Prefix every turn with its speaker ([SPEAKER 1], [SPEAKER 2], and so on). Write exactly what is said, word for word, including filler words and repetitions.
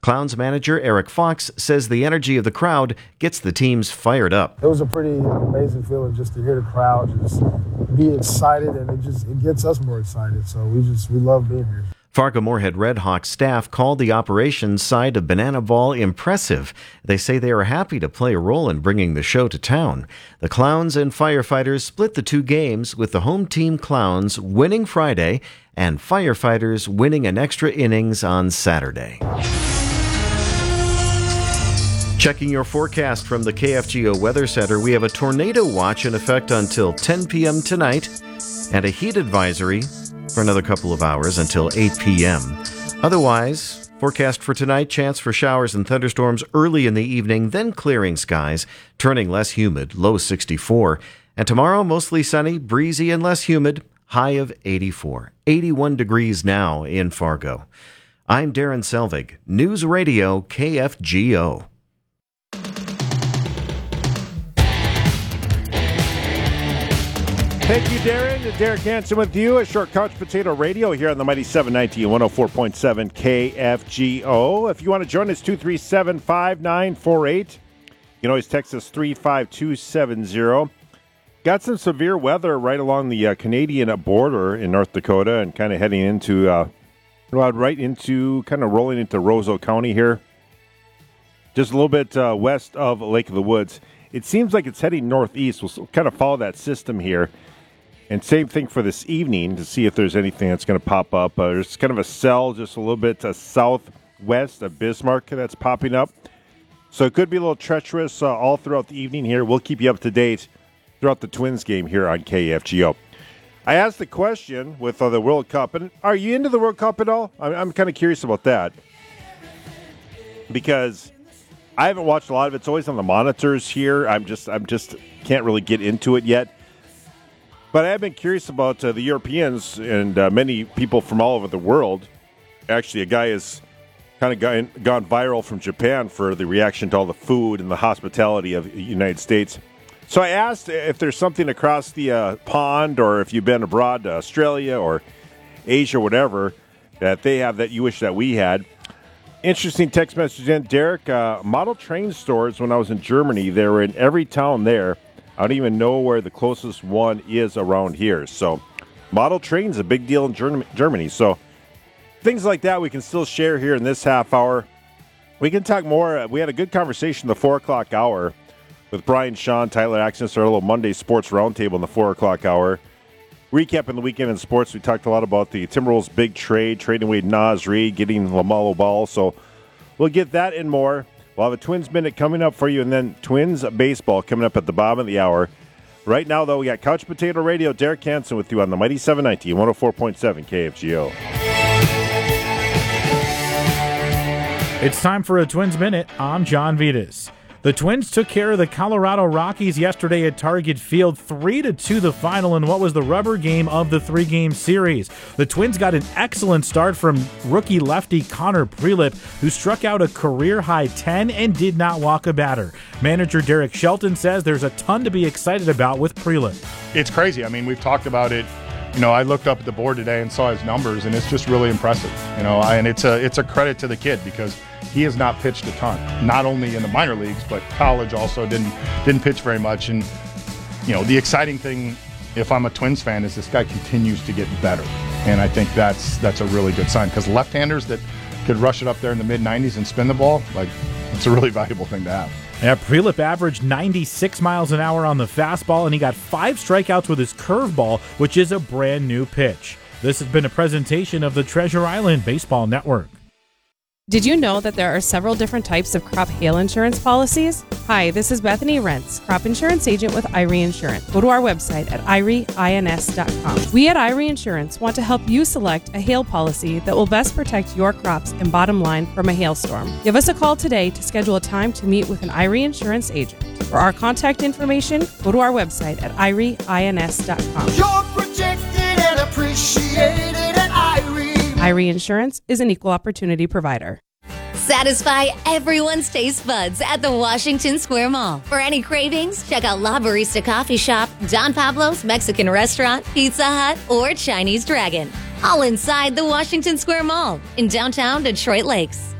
[SPEAKER 1] Clowns manager Eric Fox says the energy of the crowd gets the teams fired up.
[SPEAKER 2] It was a pretty amazing feeling just to hear the crowd just be excited, and it just it gets us more excited. So we just we love being here.
[SPEAKER 1] Fargo-Moorhead Redhawks staff called the operations side of Banana Ball impressive. They say they are happy to play a role in bringing the show to town. The Clowns and Firefighters split the two games, with the home team Clowns winning Friday and Firefighters winning an extra innings on Saturday. Checking your forecast from the K F G O Weather Center, we have a tornado watch in effect until ten p.m. tonight and a heat advisory for another couple of hours until eight p.m. Otherwise, forecast for tonight, chance for showers and thunderstorms early in the evening, then clearing skies, turning less humid, low sixty-four. And tomorrow, mostly sunny, breezy and less humid, high of eighty-four. eighty-one degrees now in Fargo. I'm Darren Selvig, News Radio K F G O.
[SPEAKER 3] Thank you, Darren. Derek Hansen with you at Short Couch Potato Radio here on the Mighty seven ninety and one oh four point seven K F G O. If you want to join us, two three seven, five nine four eight. You can always text us three five two seven zero. Got some severe weather right along the uh, Canadian border in North Dakota and kind of heading into, uh, right into, kind of rolling into Roseau County here. Just a little bit uh, west of Lake of the Woods. It seems like it's heading northeast. We'll kind of follow that system here. And same thing for this evening to see if there's anything that's going to pop up. Uh, there's kind of a cell just a little bit uh, southwest of Bismarck that's popping up. So it could be a little treacherous uh, all throughout the evening here. We'll keep you up to date throughout the Twins game here on K F G O. I asked the question with uh, the World Cup, and are you into the World Cup at all? I'm, I'm kind of curious about that because I haven't watched a lot of it. It's always on the monitors here. I'm just, I'm just can't really get into it yet. But I have been curious about uh, the Europeans and uh, many people from all over the world. Actually, a guy has kind of gone, gone viral from Japan for the reaction to all the food and the hospitality of the United States. So I asked if there's something across the uh, pond, or if you've been abroad to Australia or Asia or whatever, that they have that you wish that we had. Interesting text message in. Derek, uh, model train stores when I was in Germany, they were in every town there. I don't even know where the closest one is around here. So model train's a big deal in Germany. So things like that we can still share here in this half hour. We can talk more. We had a good conversation the four o'clock hour with Brian Shaw, Tyler Axness, our little Monday Sports Roundtable in the four o'clock hour. Recapping the weekend in sports, we talked a lot about the Timberwolves' big trade, trading away Naz Reid, getting LaMelo Ball. So we'll get that and more. We'll have a Twins Minute coming up for you, and then Twins Baseball coming up at the bottom of the hour. Right now, though, we got Couch Potato Radio, Derek Hansen with you on the Mighty seven ninety and one oh four point seven K F G O.
[SPEAKER 4] It's time for a Twins Minute. I'm John Vitas. The Twins took care of the Colorado Rockies yesterday at Target Field, three to two the final in what was the rubber game of the three-game series. The Twins got an excellent start from rookie lefty Connor Prielipp, who struck out a career-high ten and did not walk a batter. Manager Derek Shelton says there's a ton to be excited about with Prielipp.
[SPEAKER 5] It's crazy. I mean, we've talked about it. You know, I looked up at the board today and saw his numbers, and it's just really impressive. You know, and it's a it's a credit to the kid because he has not pitched a ton, not only in the minor leagues, but college also didn't didn't pitch very much. And, you know, the exciting thing, if I'm a Twins fan, is this guy continues to get better. And I think that's that's a really good sign because left-handers that could rush it up there in the mid nineties and spin the ball, like, it's a really valuable thing to have.
[SPEAKER 4] Yeah, Prielipp averaged ninety-six miles an hour on the fastball, and he got five strikeouts with his curveball, which is a brand new pitch. This has been a presentation of the Treasure Island Baseball Network.
[SPEAKER 6] Did you know that there are several different types of crop hail insurance policies? Hi, this is Bethany Rentz, crop insurance agent with Irie Insurance. Go to our website at irie ins dot com. We at Irie Insurance want to help you select a hail policy that will best protect your crops and bottom line from a hailstorm. Give us a call today to schedule a time to meet with an Irie Insurance agent. For our contact information, go to our website at irie ins dot com.
[SPEAKER 7] You're protected and appreciated at Irie.
[SPEAKER 6] Irie Insurance is an equal opportunity provider.
[SPEAKER 8] Satisfy everyone's taste buds at the Washington Square Mall. For any cravings, check out La Barista Coffee Shop, Don Pablo's Mexican Restaurant, Pizza Hut, or Chinese Dragon. All inside the Washington Square Mall in downtown Detroit Lakes.